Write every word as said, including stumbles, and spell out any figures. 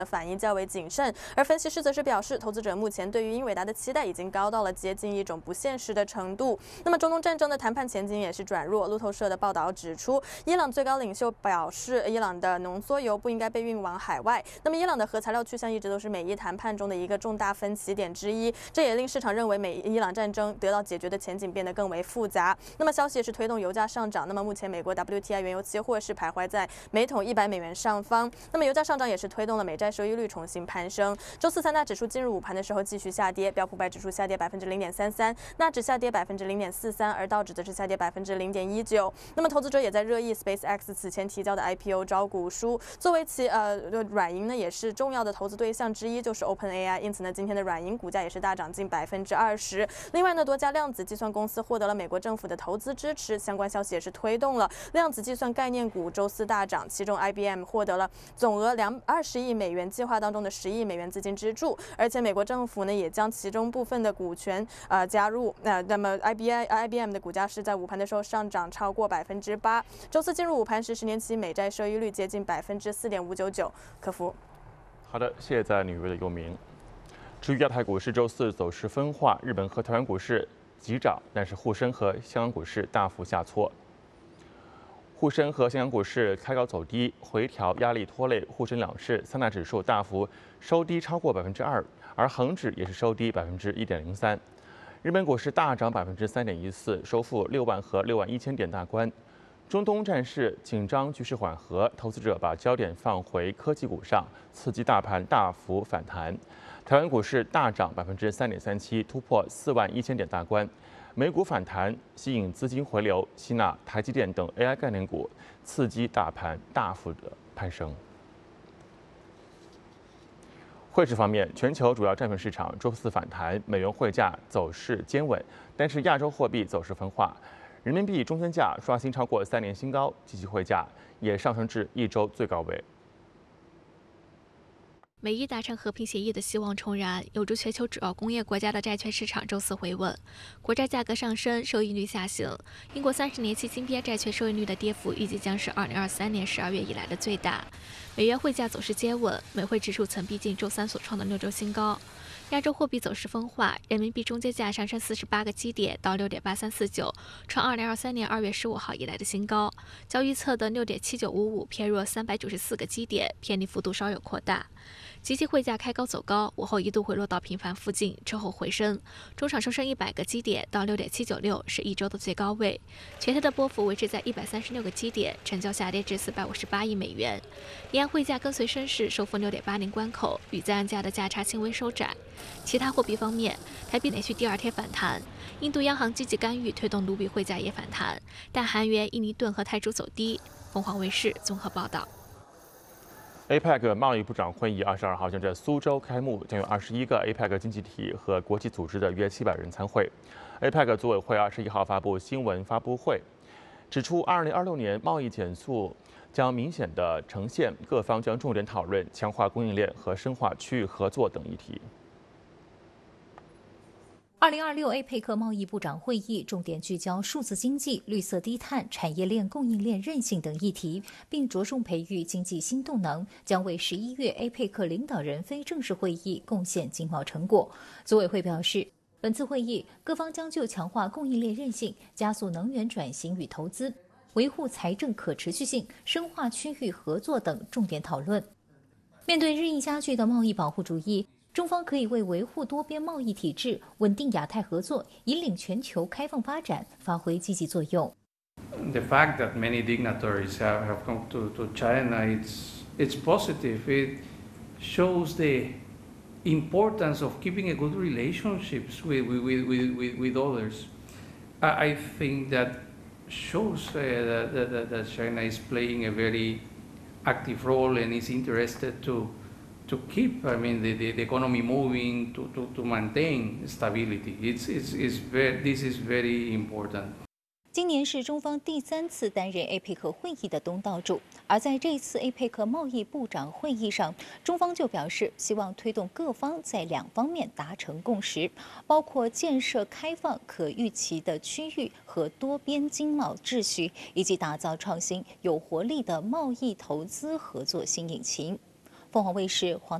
反应较为谨慎，而分析师则是表示，投资者目前对于英伟达的期待已经高到了接近一种不现实的程度。那么，中东战争的谈判前景也是转弱。路透社的报道指出，伊朗最高领袖表示，伊朗的浓缩铀不应该被运往海外。那么，伊朗的核材料去向一直都是美伊谈判中的一个重大分歧点之一，这也令市场认为美伊朗战争得到解决的前景变得更为复杂。那么，消息也是推动油价上涨。那么，目前美国 W T I 原油期货是徘徊在每桶一百美元上方。那么，油价上涨也是推动了美债收益率重新攀升。周四三大指数进入午盘的时候继续下跌，标普百指数下跌百分之零点三三，纳指下跌百分之零点四三，而道指则是下跌百分之零点一九。那么投资者也在热议 SpaceX 此前提交的 I P O 招股书，作为其呃软银呢也是重要的投资对象之一，就是 OpenAI。因此呢，今天的软银股价也是大涨近百分之二十。另外呢，多家量子计算公司获得了美国政府的投资支持，相关消息也是推动了量子计算概念股周四大涨，其中 I B M 获得了总额两二十亿美元计划当中的十亿美元资金资助，而且美国政府呢也将其中部分的股权呃加入。呃，那么 I B I I B M 的股价是在午盘的时候上涨超过百分之八。周四进入午盘时，十年期美债收益率接近百分之四点五九九。可夫， 好的，谢谢在纽约的佑明。至于亚太股市周四走势分化，日本和台湾股市急涨，但是沪深和香港股市大幅下挫。沪深和香港股市开高走低，回调压力拖累沪深两市三大指数大幅收低超过百分之二，而恒指也是收低百分之一点零三。日本股市大涨百分之三点一四，收复六万和六万一千点大关。中东战事紧张局势缓和，投资者把焦点放回科技股上，刺激大盘大幅反弹。台湾股市大涨百分之三点三七，突破四万一千点大关。美股反弹，吸引资金回流，吸纳台积电等 A I 概念股，刺激大盘大幅的攀升。汇市方面，全球主要债券市场周四反弹，美元汇价走势坚稳，但是亚洲货币走势分化。人民币中间价刷新超过三年新高，即期汇价也上升至一周最高位。 美伊达成和平协议的希望重燃，有助全球主要工业国家的债券市场周四回稳，国债价格上升，收益率下行。英国三十年期金边债券收益率的跌幅预计将是二零二三年十二月以来的最大。美元汇价走势坚稳，美汇指数曾逼近周三所创的六周新高。亚洲货币走势分化，人民币中间价上升四十八个基点到六点八三四九，创二零二三年二月十五号以来的新高。交易侧的六点七九五五偏弱三百九十四个基点，偏离幅度稍有扩大。即期汇价开高走高，午后一度回落到平盘附近，之后回升，中场收升一百个基点到六点七九六，是一周的最高位。全天的波幅维持在一百三十六个基点，成交下跌至四百五十八亿美元。离岸汇价跟随升势收复六点八零关口，与在岸价的价差轻微收窄。其他货币方面，台币连续第二天反弹，印度央行积极干预推动卢比汇价也反弹，但韩元、印尼盾和泰铢走低。凤凰卫视综合报道。 A P E C 贸易部长会议二十二号将在苏州开幕，将有二十一个 A P E C 经济体和国际组织的约七百人参会。A P E C 组委会二十一号发布新闻发布会，指出二零二六年贸易减速将明显的呈现，各方将重点讨论强化供应链和深化区域合作等议题。 二零二六 A P E C 贸易部长会议重点聚焦数字经济、绿色低碳、产业链供应链韧性等议题，并着重培育经济新动能，将为十一月 A P E C 领导人非正式会议贡献经贸成果。组委会表示，本次会议各方将就强化供应链韧性、加速能源转型与投资、维护财政可持续性、深化区域合作等重点讨论。面对日益加剧的贸易保护主义，中方可以为维护多边贸易体制、稳定亚太合作、引领全球开放发展发挥积极作用。 The fact that many dignitaries have, have come to, to China, it's, it's positive. It shows the importance of keeping a good relationships with, with, with, with, with others. I, I think that shows uh, that, that, that China is playing a very active role and is interested to to keep, I mean, the, the, the economy moving, to, to, to maintain stability. It's, it's, it's very, this is very important. 今年是中方第三次担任 A P E C 会议的东道主，而在这次 A P E C 贸易部长会议上，中方就表示希望推动各方在两方面达成共识，包括建设开放可预期的区域和多边经贸秩序，以及打造创新有活力的贸易投资合作新引擎。 凤凰卫视黄。